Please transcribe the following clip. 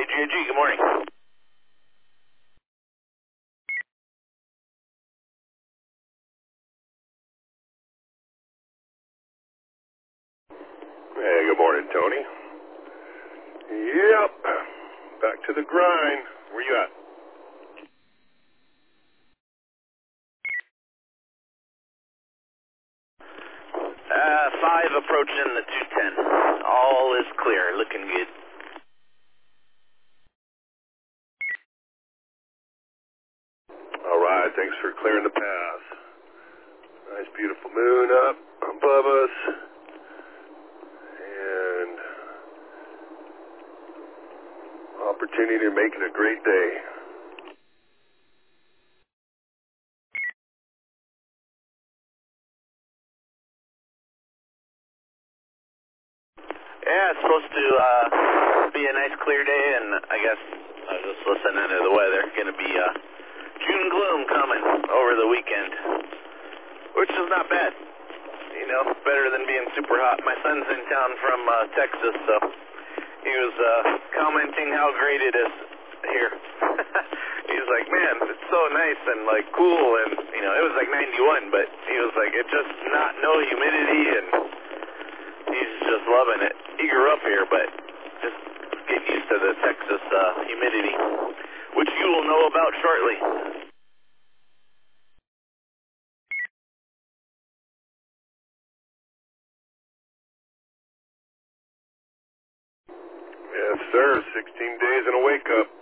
KGAG, good morning. Hey, good morning, Tony. Yep, back to the grind. Where you at? Five approaching the 210. All is clear, looking good. All right, thanks for clearing the path. Nice, beautiful moon up above us. And opportunity to make it a great day. Yeah, it's supposed to be a nice clear day, and I guess I was just listening to the weather. Going to be June gloom coming over the weekend, which is not bad. You know, better than being super hot. My son's in town from Texas, so he was commenting how great it is here. He's like, man, it's so nice and like cool, and you know, it was like 91, but he was like, it just no humidity, and he's just loving it. He grew up here, but just getting used to the Texas humidity, which you will know about shortly. Yes, sir. 16 days and a wake up.